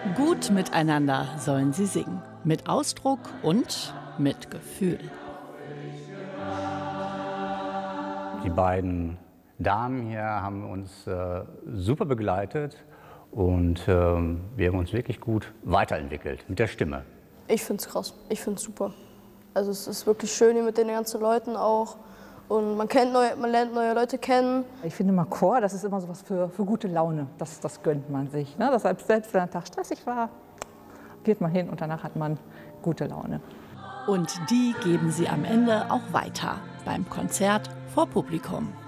Gut miteinander sollen sie singen. Mit Ausdruck und mit Gefühl. Die beiden Damen hier haben uns super begleitet und wir haben uns wirklich gut weiterentwickelt mit der Stimme. Ich finde es krass, ich finde es super. Also es ist wirklich schön hier mit den ganzen Leuten auch und man lernt neue Leute kennen. Ich finde immer Chor, das ist immer sowas für gute Laune, das gönnt man sich. Ne? Deshalb, selbst wenn der Tag stressig war, geht man hin und danach hat man gute Laune. Und die geben sie am Ende auch weiter beim Konzert vor Publikum.